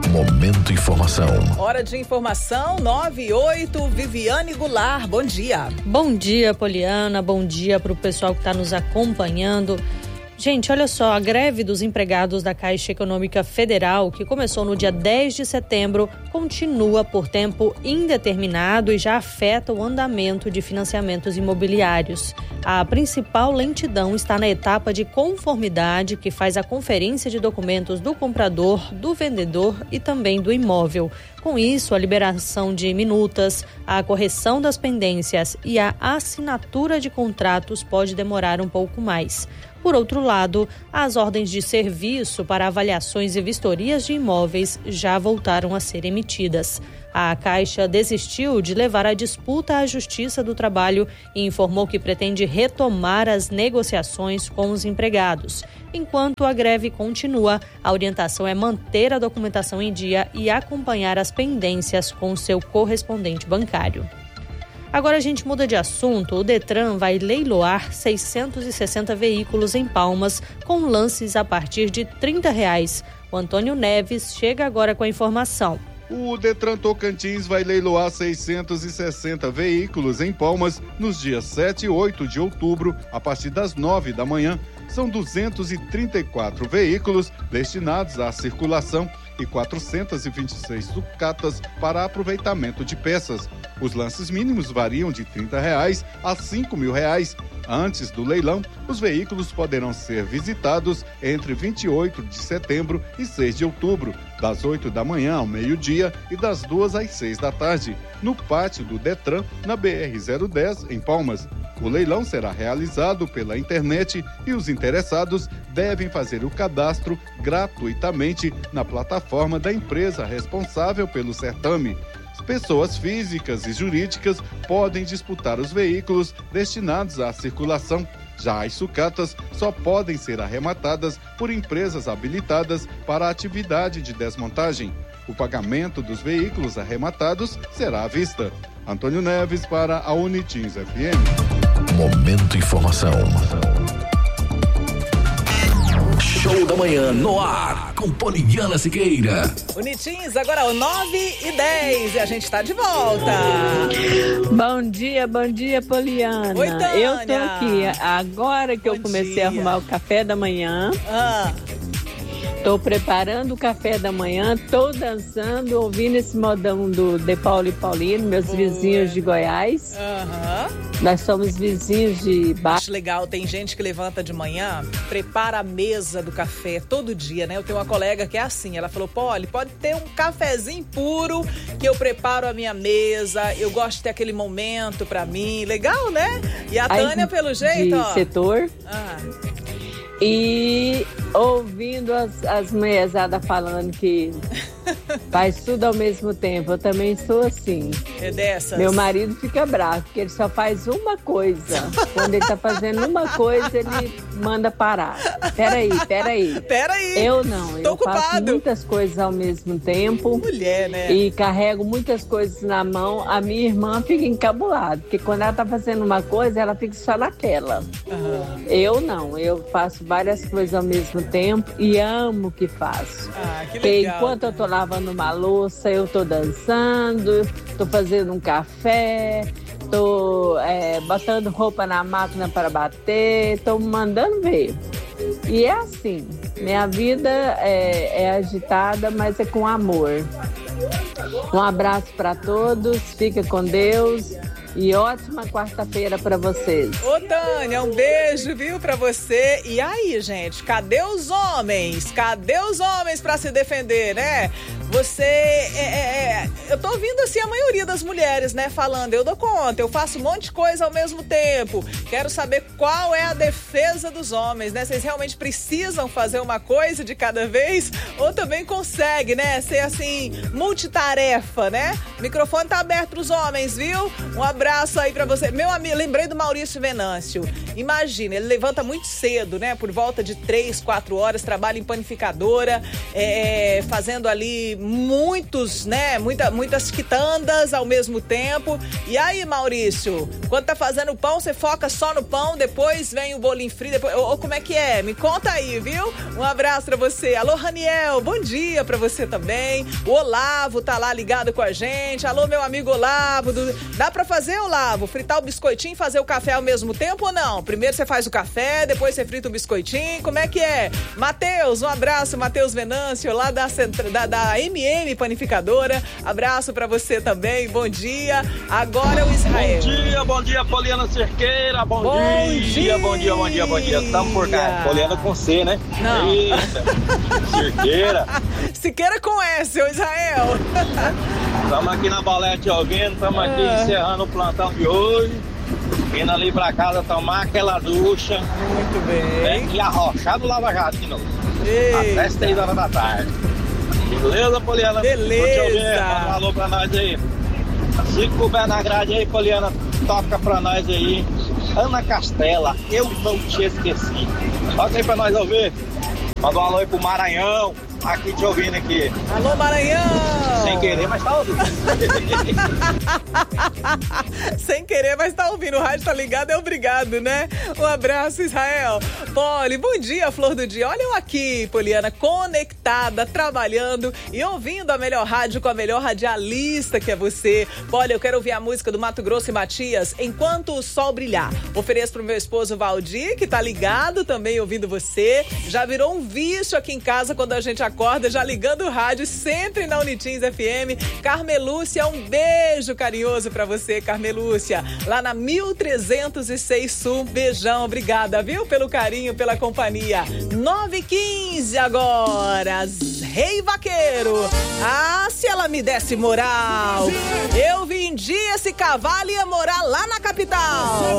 Momento Informação. Hora de informação, 9:08, Viviane Goulart, bom dia. Bom dia, Poliana, bom dia para o pessoal que está nos acompanhando. Gente, olha só, a greve dos empregados da Caixa Econômica Federal, que começou no dia 10 de setembro, continua por tempo indeterminado e já afeta o andamento de financiamentos imobiliários. A principal lentidão está na etapa de conformidade, que faz a conferência de documentos do comprador, do vendedor e também do imóvel. Com isso, a liberação de minutas, a correção das pendências e a assinatura de contratos pode demorar um pouco mais. Por outro lado, as ordens de serviço para avaliações e vistorias de imóveis já voltaram a ser emitidas. A Caixa desistiu de levar a disputa à Justiça do Trabalho e informou que pretende retomar as negociações com os empregados. Enquanto a greve continua, a orientação é manter a documentação em dia e acompanhar as pendências com seu correspondente bancário. Agora a gente muda de assunto. O Detran vai leiloar 660 veículos em Palmas com lances a partir de R$30. O Antônio Neves chega agora com a informação. O Detran Tocantins vai leiloar 660 veículos em Palmas nos dias 7 e 8 de outubro, a partir das 9 da manhã. São 234 veículos destinados à circulação e 426 sucatas para aproveitamento de peças. Os lances mínimos variam de R$30 a R$5.000. Antes do leilão, os veículos poderão ser visitados entre 28 de setembro e 6 de outubro, das 8 da manhã ao meio-dia e das 2 às 6 da tarde, no pátio do Detran, na BR-010, em Palmas. O leilão será realizado pela internet e os interessados devem fazer o cadastro gratuitamente na plataforma da empresa responsável pelo certame. Pessoas físicas e jurídicas podem disputar os veículos destinados à circulação. Já as sucatas só podem ser arrematadas por empresas habilitadas para a atividade de desmontagem. O pagamento dos veículos arrematados será à vista. Antônio Neves para a Unitins FM. Momento Informação. Show da manhã no ar, com Poliana Siqueira. Unitins, agora 9:10 e a gente está de volta. Bom dia, Poliana. Oi, Tânia. Eu tô aqui, agora que eu comecei a arrumar o café da manhã. Tô preparando o café da manhã, tô dançando, ouvindo esse modão do De Paulo e Paulino, meus vizinhos de Goiás. Nós somos vizinhos de baixo. Acho legal, tem gente que levanta de manhã, prepara a mesa do café todo dia, né? Eu tenho uma colega que é assim, ela falou, Poli, pode ter um cafezinho puro que eu preparo a minha mesa, eu gosto de ter aquele momento pra mim, legal, né? E a Tânia, pelo jeito, ó. Setor. E ouvindo as mulherzadas falando que faz tudo ao mesmo tempo. Eu também sou assim. É dessas? Meu marido fica bravo, porque ele só faz uma coisa. Quando ele tá fazendo uma coisa, ele manda parar. Peraí. Eu não. Eu faço muitas coisas ao mesmo tempo. Mulher, né? E carrego muitas coisas na mão. A minha irmã fica encabulada, porque quando ela tá fazendo uma coisa, ela fica só naquela. Eu não. Eu faço várias coisas ao mesmo tempo e amo o que faço. Que legal. Enquanto eu tô lavando uma louça, eu tô dançando, tô fazendo um café, tô botando roupa na máquina para bater, tô mandando ver. E é assim, minha vida é agitada, mas é com amor. Um abraço para todos, fica com Deus. E ótima quarta-feira pra vocês. Ô, Tânia, um beijo, viu, pra você. E aí, gente, cadê os homens? Cadê os homens pra se defender, né? Você, eu tô ouvindo assim a maioria das mulheres, né, falando, eu dou conta, eu faço um monte de coisa ao mesmo tempo. Quero saber qual é a defesa dos homens, né? Vocês realmente precisam fazer uma coisa de cada vez? Ou também consegue, né, ser assim, multitarefa, né? O microfone tá aberto pros homens, viu? Um abraço aí pra você. Meu amigo, lembrei do Maurício Venâncio. Imagina, ele levanta muito cedo, né? Por volta de 3, 4 horas, trabalha em panificadora, fazendo ali muitos, né? Muitas quitandas ao mesmo tempo. E aí, Maurício, quando tá fazendo pão, você foca só no pão, depois vem o bolinho frio, depois... Ou como é que é? Me conta aí, viu? Um abraço pra você. Alô, Raniel, bom dia pra você também. O Olavo tá lá ligado com a gente. Alô, meu amigo Olavo. Dá pra fazer, Olavo? Fritar o biscoitinho e fazer o café ao mesmo tempo ou não? Primeiro você faz o café, depois você frita o biscoitinho. Como é que é? Matheus, um abraço, Matheus Venâncio, lá da MM Panificadora. Abraço pra você também. Bom dia. Agora é o Israel. Bom dia, Poliana Cerqueira. Bom dia. Estamos por cá. Poliana com C, né? Não. Eita. Cerqueira. Siqueira com S, ô Israel. Estamos aqui na Balete ouvindo, estamos aqui encerrando o plantão de hoje. Indo ali pra casa tomar aquela ducha. Muito bem. E arrochar no Lava Jato de novo. Eita. Até 6 horas da tarde. Beleza, Poliana? Beleza. Vou te ouvir. Manda um alô pra nós aí. Se couber na grade aí, Poliana, toca pra nós aí. Ana Castela, eu não te esqueci. Toca aí pra nós ouvir. Manda um alô aí pro Maranhão. Aqui te ouvindo aqui. Alô, Maranhão! Sem querer, mas tá ouvindo. Sem querer, mas tá ouvindo. O rádio tá ligado, é obrigado, né? Um abraço, Israel. Poli, bom dia, Flor do Dia. Olha eu aqui, Poliana, conectada, trabalhando e ouvindo a melhor rádio com a melhor radialista que é você. Poli, eu quero ouvir a música do Mato Grosso e Matias, Enquanto o Sol Brilhar. Ofereço pro meu esposo Valdir, que tá ligado também ouvindo você. Já virou um vício aqui em casa quando a gente acorda, já ligando o rádio, sempre na Unitins FM. Carmelúcia, um beijo carinhoso pra você, Carmelúcia. Lá na 1306 Sul, beijão, obrigada, viu? Pelo carinho, pela companhia. 9h15 agora, Rei Vaqueiro. Ah, se ela me desse moral, eu vendia esse cavalo e ia morar lá na capital.